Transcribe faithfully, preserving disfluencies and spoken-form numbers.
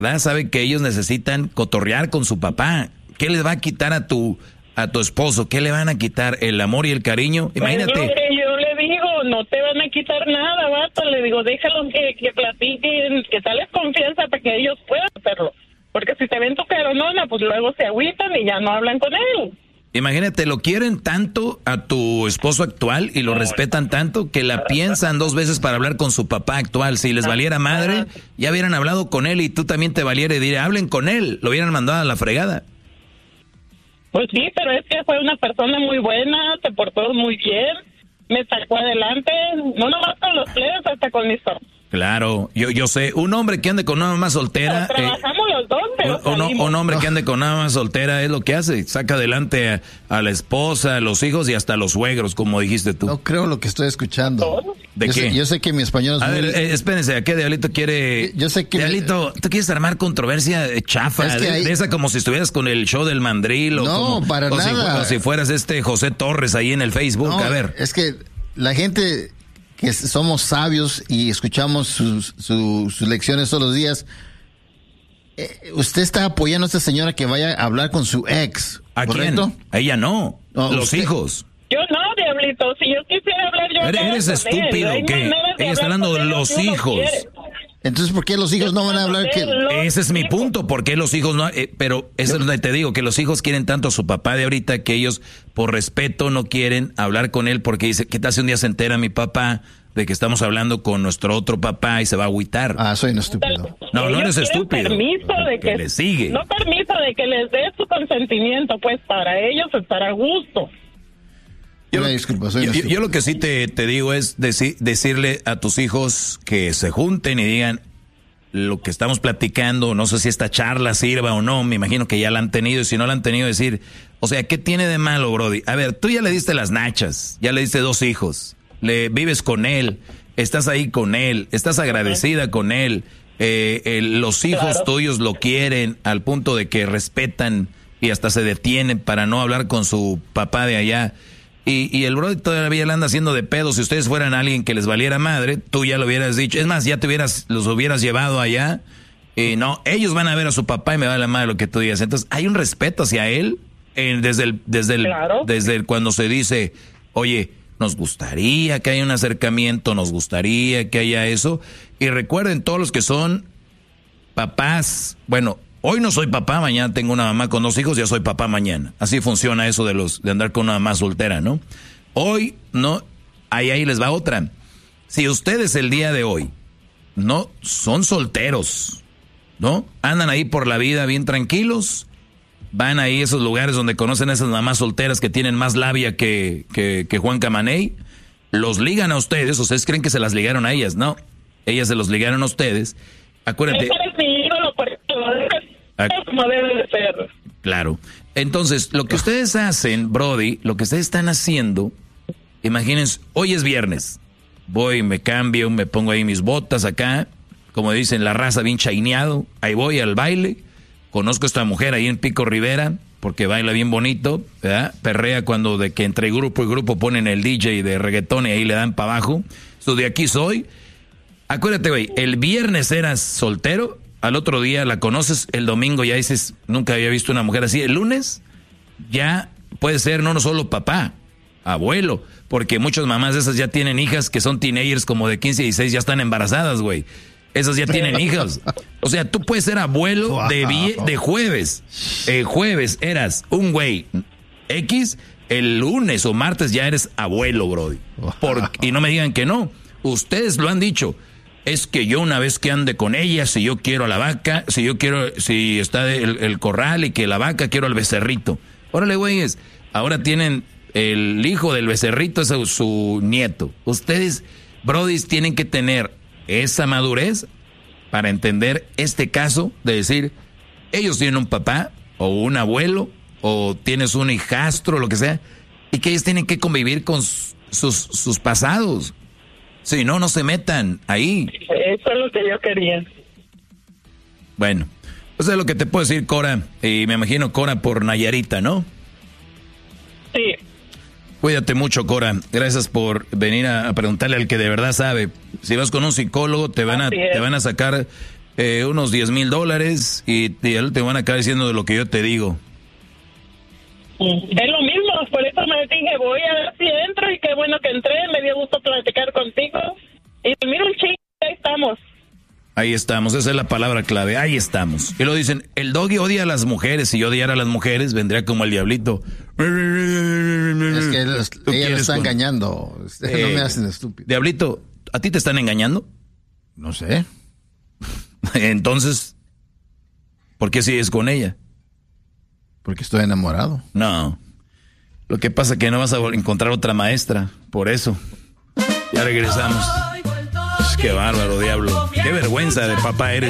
¿verdad? Sabe que ellos necesitan cotorrear con su papá. ¿Qué les va a quitar a tu a tu esposo? ¿Qué le van a quitar? ¿El amor y el cariño? Imagínate. Pues lo que yo le digo, no te van a quitar nada, vato. Le digo, déjalos que, que platiquen, que dales confianza para que ellos puedan hacerlo. Porque si te ven tu caronona, pues luego se agüitan y ya no hablan con él. Imagínate, lo quieren tanto a tu esposo actual y lo respetan tanto que la piensan dos veces para hablar con su papá actual. Si les valiera madre, ya hubieran hablado con él y tú también te valiera y diría, hablen con él. Lo hubieran mandado a la fregada. Pues sí, pero es que fue una persona muy buena, se portó muy bien, me sacó adelante, no nomás con los plebes, hasta con mis hijos. Claro, yo yo sé, un hombre que ande con una mamá soltera... Pero trabajamos eh, los dos, pero un, un, un hombre que ande con una mamá soltera es lo que hace, saca adelante a, a la esposa, a los hijos y hasta a los suegros, como dijiste tú. No creo lo que estoy escuchando. ¿De yo qué? Sé, yo sé que mi español es a muy... ver, eh, espérense, ¿a qué Diablito quiere...? Yo sé que... Diablito, ¿tú quieres armar controversia chafa? Es que de, hay... de esa como si estuvieras con el show del mandril o No, como, para o nada. Si, o si fueras este José Torres ahí en el Facebook, no, a ver. Es que la gente... que somos sabios y escuchamos sus, sus, sus lecciones todos los días. Eh, usted está apoyando a esta señora que vaya a hablar con su ex, ¿a ¿correcto? quién? A ella no, no los usted... hijos. Yo no, Diablito, si yo quisiera hablar yo... ¿Eres, eres estúpido o qué? Ella está hablando de los hijos. Entonces, ¿por qué los hijos no van a hablar? Que... Ese es mi punto, ¿por qué los hijos no? Eh, pero eso es donde te digo, que los hijos quieren tanto a su papá de ahorita que ellos, por respeto, no quieren hablar con él porque dice, ¿qué tal si un día se entera mi papá de que estamos hablando con nuestro otro papá y se va a agüitar? Ah, soy un estúpido. No, no eres estúpido. Permiso de que, que le sigue. No permiso de que les dé su consentimiento, pues para ellos estar a gusto. Yo, disculpa, soy yo, yo, yo lo que sí te, te digo es deci- decirle a tus hijos que se junten y digan lo que estamos platicando, no sé si esta charla sirva o no, me imagino que ya la han tenido y si no la han tenido decir, o sea, ¿qué tiene de malo, Brody? A ver, tú ya le diste las nachas, ya le diste dos hijos, le vives con él, estás ahí con él, estás agradecida con él, eh, eh, los hijos claro. tuyos lo quieren al punto de que respetan y hasta se detienen para no hablar con su papá de allá. Y, y el Brody todavía le anda haciendo de pedo. Si ustedes fueran alguien que les valiera madre, tú ya lo hubieras dicho. Es más, ya te hubieras, los hubieras llevado allá. Y no, ellos van a ver a su papá y me vale la madre lo que tú digas. Entonces, hay un respeto hacia él eh, desde el, desde el, claro. desde el, cuando se dice, oye, nos gustaría que haya un acercamiento, nos gustaría que haya eso. Y recuerden, todos los que son papás, bueno, hoy no soy papá, mañana tengo una mamá con dos hijos, ya soy papá mañana. Así funciona eso de los de andar con una mamá soltera, ¿no? Hoy, no, ahí, ahí les va otra. Si ustedes el día de hoy no son solteros, ¿no? Andan ahí por la vida bien tranquilos, van ahí a esos lugares donde conocen a esas mamás solteras que tienen más labia que, que, que Juan Camaney, los ligan a ustedes, ustedes creen que se las ligaron a ellas, ¿no? Ellas se los ligaron a ustedes. Acuérdate. Como debe de ser. Claro. Entonces, lo que ustedes hacen, Brody, lo que ustedes están haciendo, imagínense, hoy es viernes. Voy, me cambio, me pongo ahí mis botas acá, como dicen, la raza bien chaineado. Ahí voy al baile. Conozco a esta mujer ahí en Pico Rivera, porque baila bien bonito, ¿verdad? Perrea cuando de que entre grupo y grupo ponen el D J de reggaetón y ahí le dan para abajo. So, de aquí soy. Acuérdate, güey, el viernes eras soltero. Al otro día la conoces, el domingo ya dices, nunca había visto una mujer así. El lunes ya puede ser no, no solo papá, abuelo, porque muchas mamás de esas ya tienen hijas que son teenagers como de quince y dieciséis, ya están embarazadas, güey. Esas ya tienen hijas. O sea, tú puedes ser abuelo wow. de, vie- de jueves. El jueves eras un güey X, el lunes o martes ya eres abuelo, brody. Por, y no me digan que no. Ustedes lo han dicho. Es que yo una vez que ande con ella, si yo quiero a la vaca, si yo quiero, si está el, el corral y que la vaca, quiero al becerrito. Órale, güeyes, ahora tienen el hijo del becerrito, es su, su nieto. Ustedes, brodis, tienen que tener esa madurez para entender este caso de decir, ellos tienen un papá o un abuelo o tienes un hijastro, lo que sea, y que ellos tienen que convivir con sus, sus pasados. Si no, no se metan ahí. Eso es lo que yo quería. Bueno, eso es lo que te puedo decir, Cora. Y me imagino Cora por Nayarita, ¿no? Sí. Cuídate mucho, Cora. Gracias por venir a, a preguntarle al que de verdad sabe. Si vas con un psicólogo, te van a, te van a sacar eh, unos diez mil dólares y te, te van a acabar diciendo de lo que yo te digo. Es lo mismo, por eso me dije, voy a ver si entro y qué bueno que entré, me dio gusto platicar contigo. Y mira un chico, ahí estamos. Ahí estamos, esa es la palabra clave, ahí estamos. Y lo dicen, el Doggy odia a las mujeres, si yo odiara a las mujeres, vendría como el diablito. Es que los, ella lo está con... engañando, eh, no me hacen estúpido. Diablito, ¿a ti te están engañando? No sé. Entonces, ¿por qué sigues con ella? Porque estoy enamorado. No. Lo que pasa es que no vas a encontrar otra maestra. Por eso. Ya regresamos. Qué bárbaro, diablo. Qué vergüenza de papá eres.